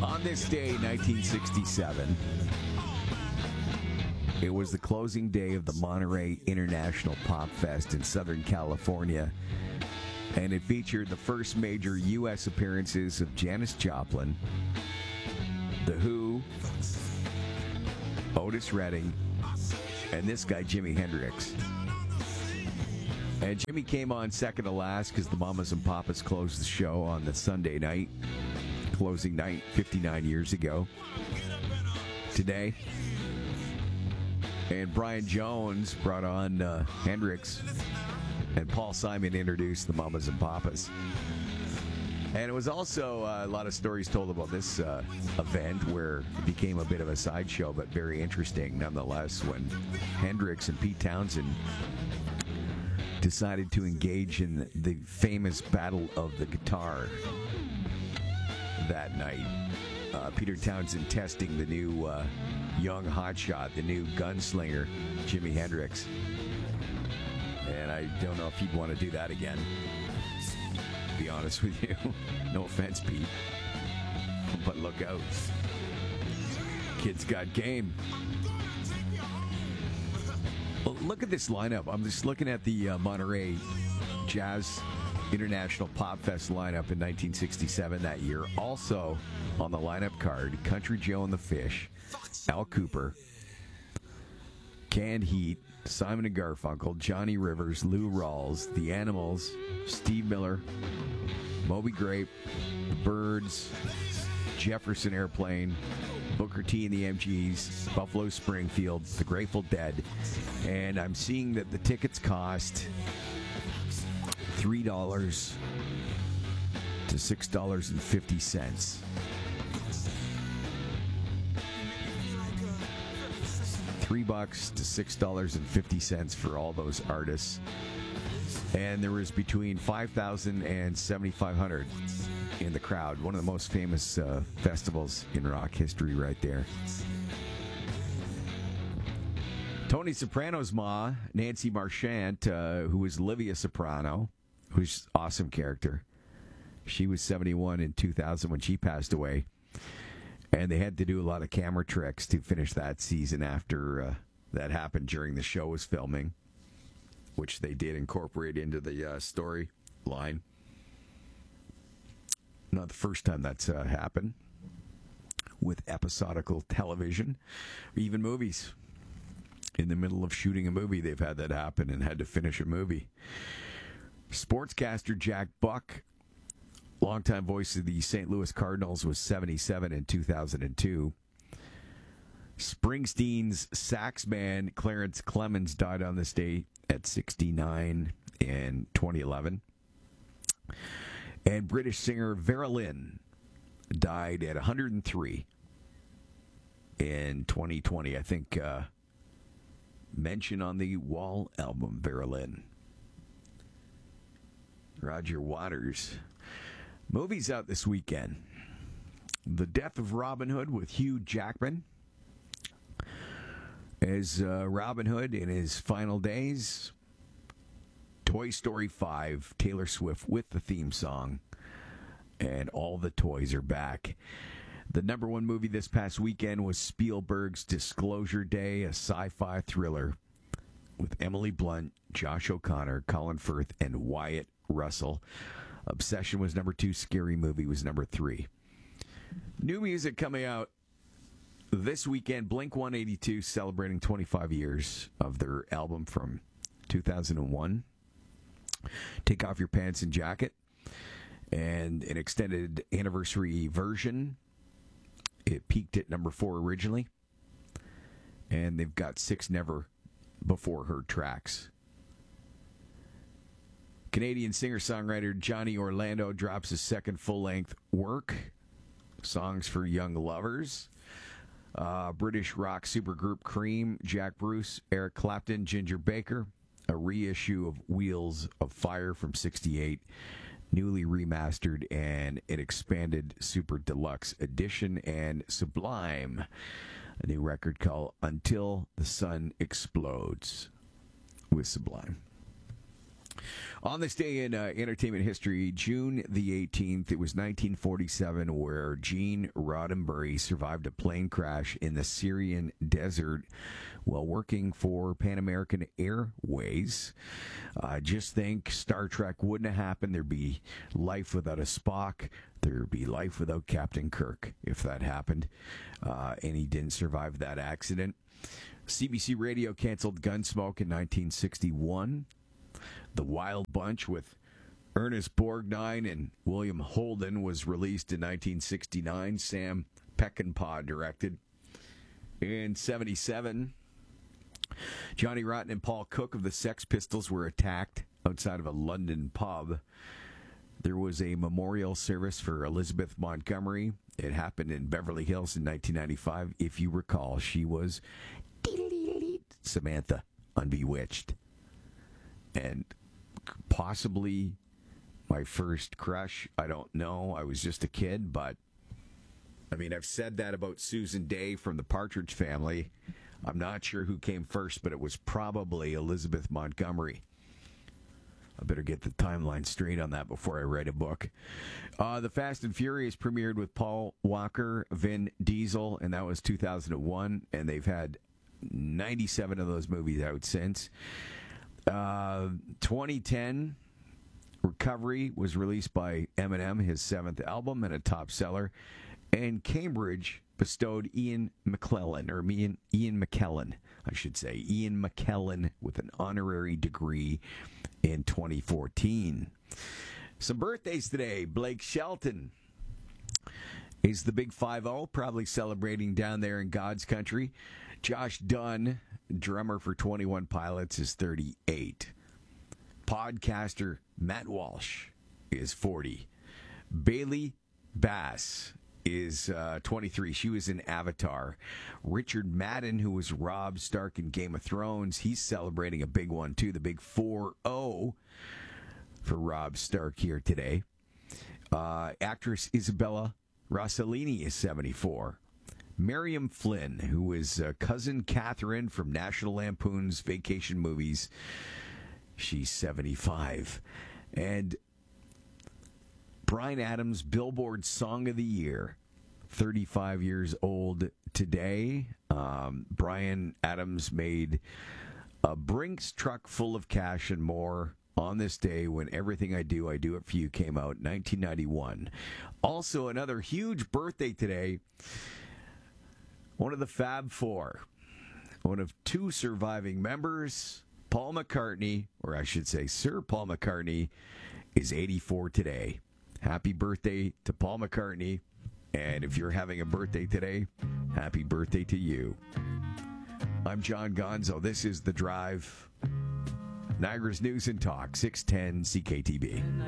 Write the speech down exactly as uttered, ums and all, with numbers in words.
On this day, nineteen sixty-seven, it was the closing day of the Monterey International Pop Fest in Southern California, and it featured the first major U S appearances of Janis Joplin, The Who, Otis Redding, and this guy, Jimi Hendrix. And Jimmy came on second to last because the Mamas and Papas closed the show on the Sunday night, closing night fifty-nine years ago today. And Brian Jones brought on uh, Hendrix, and Paul Simon introduced the Mamas and Papas. And it was also uh, a lot of stories told about this uh, event where it became a bit of a sideshow, but very interesting nonetheless, when Hendrix and Pete Townsend decided to engage in the famous Battle of the Guitar that night. Uh, Peter Townsend testing the new uh, young hotshot, the new gunslinger, Jimi Hendrix. And I don't know if he'd want to do that again, to be honest with you. No offense, Pete. But look out. Kid's got game. Well, look at this lineup. I'm just looking at the uh, Monterey Jazz International Pop Fest lineup in nineteen sixty-seven that year. Also on the lineup card, Country Joe and the Fish, Al Cooper, Canned Heat, Simon and Garfunkel, Johnny Rivers, Lou Rawls, The Animals, Steve Miller, Moby Grape, The Byrds, Jefferson Airplane, Booker T and the M Gs, Buffalo Springfield, The Grateful Dead. And I'm seeing that the tickets cost three dollars to six dollars and fifty cents. Three bucks to six dollars and fifty cents for all those artists. And there was between five thousand and seventy-five hundred in the crowd. One of the most famous uh, festivals in rock history right there. Tony Soprano's ma, Nancy Marchant, uh, who was Livia Soprano, who's an awesome character. She was seventy-one in two thousand when she passed away. And they had to do a lot of camera tricks to finish that season after uh, that happened during the show was filming, which they did incorporate into the uh, storyline. Not the first time that's uh, happened with episodical television, or even movies. In the middle of shooting a movie, they've had that happen and had to finish a movie. Sportscaster Jack Buck, longtime voice of the Saint Louis Cardinals, was seventy-seven in two thousand two. Springsteen's sax man Clarence Clemens died on this day at sixty-nine in twenty eleven. And British singer Vera Lynn died at one hundred three in twenty twenty. I think uh, mention on the Wall album, Vera Lynn. Roger Waters. Movies out this weekend. The Death of Robin Hood with Hugh Jackman as uh, Robin Hood in his final days. Toy Story five, Taylor Swift with the theme song. And all the toys are back. The number one movie this past weekend was Spielberg's Disclosure Day, a sci-fi thriller with Emily Blunt, Josh O'Connor, Colin Firth, and Wyatt Russell. Obsession was number two. Scary Movie was number three. New music coming out this weekend. Blink one eighty-two celebrating twenty-five years of their album from two thousand one. Take Off Your Pants and Jacket. And an extended anniversary version. It peaked at number four originally. And they've got six never before heard tracks. Canadian singer-songwriter Johnny Orlando drops his second full-length work, Songs for Young Lovers. Uh, British rock supergroup Cream, Jack Bruce, Eric Clapton, Ginger Baker. A reissue of Wheels of Fire from sixty-eight, newly remastered, and an expanded super deluxe edition. And Sublime, a new record called Until the Sun Explodes with Sublime. On this day in uh, entertainment history, June the eighteenth, it was nineteen forty-seven, where Gene Roddenberry survived a plane crash in the Syrian desert while working for Pan American Airways. Uh, just think, Star Trek wouldn't have happened. There'd be life without a Spock. There'd be life without Captain Kirk if that happened. Uh, and he didn't survive that accident. C B C Radio canceled Gunsmoke in nineteen sixty-one. The Wild Bunch with Ernest Borgnine and William Holden was released in nineteen sixty-nine. Sam Peckinpah directed. In seventy-seven, Johnny Rotten and Paul Cook of the Sex Pistols were attacked outside of a London pub. There was a memorial service for Elizabeth Montgomery. It happened in Beverly Hills in nineteen ninety-five. If you recall, she was Samantha on Bewitched. And possibly my first crush. I don't know. I was just a kid, but I mean, I've said that about Susan Day from the Partridge Family. I'm not sure who came first, but it was probably Elizabeth Montgomery. I better get the timeline straight on that before I write a book. Uh, the Fast and Furious premiered with Paul Walker, Vin Diesel, and that was two thousand one, and they've had ninety-seven of those movies out since. Uh, twenty ten, Recovery was released by Eminem, his seventh album, and a top seller. And Cambridge bestowed Ian McKellen, or Ian, Ian McKellen, I should say, Ian McKellen with an honorary degree in twenty fourteen. Some birthdays today. Blake Shelton is the big five oh, probably celebrating down there in God's country. Josh Dunn, drummer for twenty-one Pilots, is thirty-eight. Podcaster Matt Walsh is forty. Bailey Bass is uh, twenty-three. She was in Avatar. Richard Madden, who was Robb Stark in Game of Thrones, he's celebrating a big one, too. The big four oh for Robb Stark here today. Uh, actress Isabella Rossellini is seventy-four. Miriam Flynn, who is uh, cousin Catherine from National Lampoon's Vacation Movies, she's seventy-five. And Bryan Adams, Billboard Song of the Year, thirty-five years old today. Um, Bryan Adams made a Brinks truck full of cash and more on this day when Everything I Do, I Do It For You came out in nineteen ninety-one. Also, another huge birthday today. One of the Fab Four, one of two surviving members, Paul McCartney, or I should say Sir Paul McCartney, is eighty-four today. Happy birthday to Paul McCartney. And if you're having a birthday today, happy birthday to you. I'm John Gonzo. This is The Drive. Niagara's News and Talk, six ten C K T B.